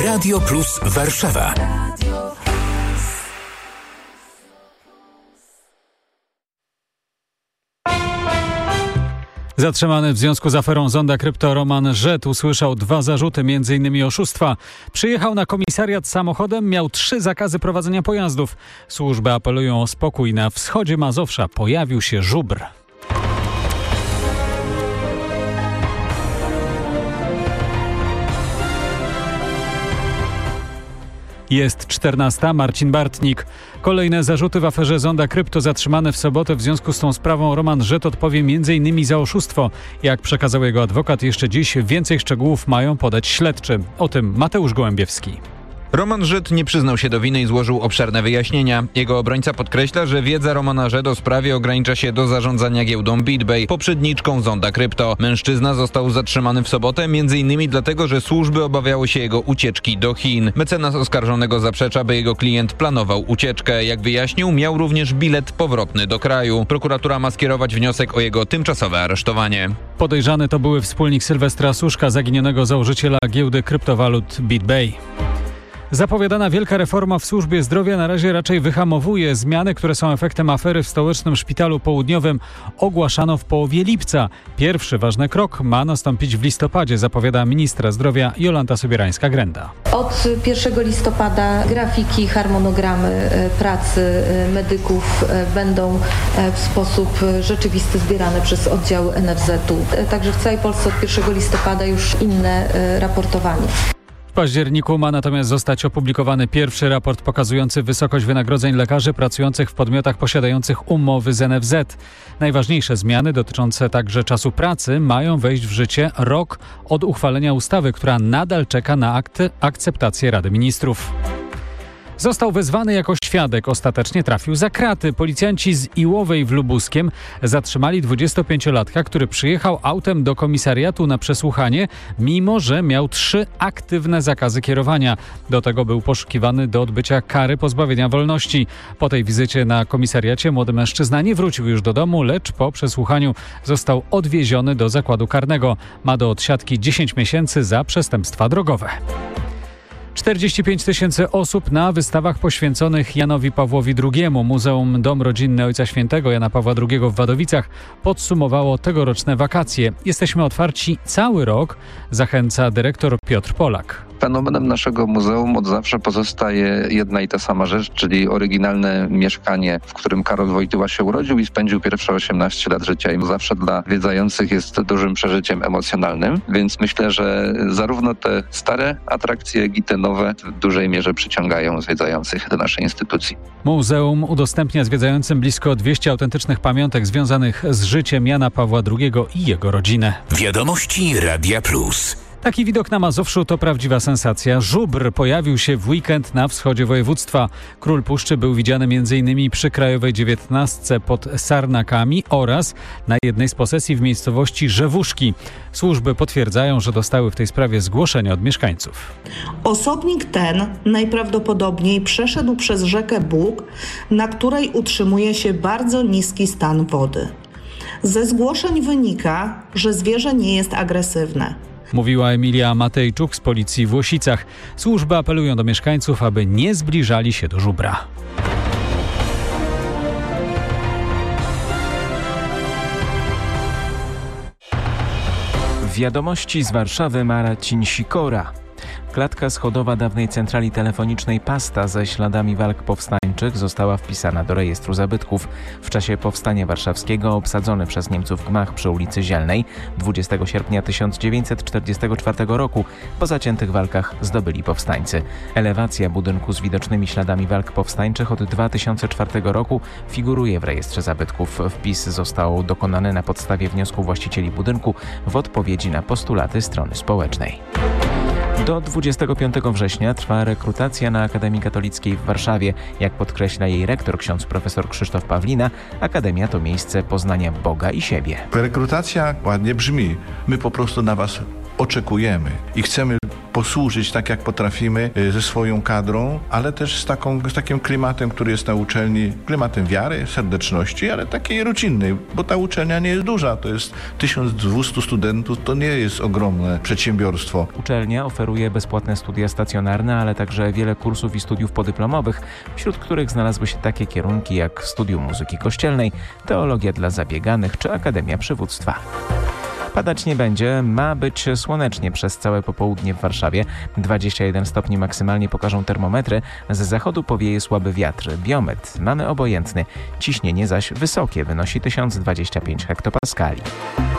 Radio Plus Warszawa. Zatrzymany w związku z aferą Zonda Krypto Roman Żet usłyszał 2 zarzuty, m.in. oszustwa. Przyjechał na komisariat samochodem, miał 3 zakazy prowadzenia pojazdów. Służby apelują o spokój. Na wschodzie Mazowsza pojawił się żubr. Jest 14. Marcin Bartnik. Kolejne zarzuty w aferze Zonda Krypto. Zatrzymany w sobotę w związku z tą sprawą Roman Żet odpowie m.in. za oszustwo. Jak przekazał jego adwokat, jeszcze dziś więcej szczegółów mają podać śledczy. O tym Mateusz Gołębiewski. Roman Żet nie przyznał się do winy i złożył obszerne wyjaśnienia. Jego obrońca podkreśla, że wiedza Romana Żet o sprawie ogranicza się do zarządzania giełdą BitBay, poprzedniczką Zonda Krypto. Mężczyzna został zatrzymany w sobotę m.in. dlatego, że służby obawiały się jego ucieczki do Chin. Mecenas oskarżonego zaprzecza, by jego klient planował ucieczkę. Jak wyjaśnił, miał również bilet powrotny do kraju. Prokuratura ma skierować wniosek o jego tymczasowe aresztowanie. Podejrzany to były wspólnik Sylwestra Suszka, zaginionego założyciela giełdy kryptowalut BitBay. Zapowiadana wielka reforma w służbie zdrowia na razie raczej wyhamowuje. Zmiany, które są efektem afery w Stołecznym Szpitalu Południowym, ogłaszano w połowie lipca. Pierwszy ważny krok ma nastąpić w listopadzie, zapowiada ministra zdrowia Jolanta Sobierańska-Grenda. Od 1 listopada grafiki, harmonogramy pracy medyków będą w sposób rzeczywisty zbierane przez oddział NFZ-u. Także w całej Polsce od 1 listopada już inne raportowanie. W październiku ma natomiast zostać opublikowany pierwszy raport pokazujący wysokość wynagrodzeń lekarzy pracujących w podmiotach posiadających umowy z NFZ. Najważniejsze zmiany dotyczące także czasu pracy mają wejść w życie rok od uchwalenia ustawy, która nadal czeka na akceptację Rady Ministrów. Został wezwany jako świadek, ostatecznie trafił za kraty. Policjanci z Iłowej w Lubuskiem zatrzymali 25-latka, który przyjechał autem do komisariatu na przesłuchanie, mimo że miał 3 aktywne zakazy kierowania. Do tego był poszukiwany do odbycia kary pozbawienia wolności. Po tej wizycie na komisariacie młody mężczyzna nie wrócił już do domu, lecz po przesłuchaniu został odwieziony do zakładu karnego. Ma do odsiadki 10 miesięcy za przestępstwa drogowe. 45 000 osób na wystawach poświęconych Janowi Pawłowi II. Muzeum Dom Rodzinny Ojca Świętego Jana Pawła II w Wadowicach podsumowało tegoroczne wakacje. Jesteśmy otwarci cały rok, zachęca dyrektor Piotr Polak. Fenomenem naszego muzeum od zawsze pozostaje jedna i ta sama rzecz, czyli oryginalne mieszkanie, w którym Karol Wojtyła się urodził i spędził pierwsze 18 lat życia. I zawsze dla zwiedzających jest dużym przeżyciem emocjonalnym, więc myślę, że zarówno te stare atrakcje, jak i te nowe w dużej mierze przyciągają zwiedzających do naszej instytucji. Muzeum udostępnia zwiedzającym blisko 200 autentycznych pamiątek związanych z życiem Jana Pawła II i jego rodzinę. Wiadomości Radia Plus. Taki widok na Mazowszu to prawdziwa sensacja. Żubr pojawił się w weekend na wschodzie województwa. Król Puszczy był widziany m.in. przy Krajowej 19 pod Sarnakami oraz na jednej z posesji w miejscowości Rzewuszki. Służby potwierdzają, że dostały w tej sprawie zgłoszenia od mieszkańców. Osobnik ten najprawdopodobniej przeszedł przez rzekę Bóg, na której utrzymuje się bardzo niski stan wody. Ze zgłoszeń wynika, że zwierzę nie jest agresywne. Mówiła Emilia Matejczuk z policji w Łosicach. Służby apelują do mieszkańców, aby nie zbliżali się do żubra. Wiadomości z Warszawy, Marcin Sikora. Klatka schodowa dawnej centrali telefonicznej Pasta ze śladami walk powstańczych została wpisana do rejestru zabytków. W czasie powstania warszawskiego obsadzony przez Niemców gmach przy ulicy Zielnej 20 sierpnia 1944 roku po zaciętych walkach zdobyli powstańcy. Elewacja budynku z widocznymi śladami walk powstańczych od 2004 roku figuruje w rejestrze zabytków. Wpis został dokonany na podstawie wniosku właścicieli budynku w odpowiedzi na postulaty strony społecznej. Do 25 września trwa rekrutacja na Akademii Katolickiej w Warszawie. Jak podkreśla jej rektor ksiądz profesor Krzysztof Pawlina, Akademia to miejsce poznania Boga i siebie. Rekrutacja ładnie brzmi. My po prostu na was oczekujemy i chcemy posłużyć tak, jak potrafimy, ze swoją kadrą, ale też z takim klimatem, który jest na uczelni, klimatem wiary, serdeczności, ale takiej rodzinnej, bo ta uczelnia nie jest duża, to jest 1200 studentów, to nie jest ogromne przedsiębiorstwo. Uczelnia oferuje bezpłatne studia stacjonarne, ale także wiele kursów i studiów podyplomowych, wśród których znalazły się takie kierunki jak studium muzyki kościelnej, teologia dla zabieganych czy Akademia Przywództwa. Padać nie będzie, ma być słonecznie przez całe popołudnie w Warszawie. 21 stopni maksymalnie pokażą termometry, z zachodu powieje słaby wiatr. Biometr mamy obojętny, ciśnienie zaś wysokie, wynosi 1025 hektopaskali.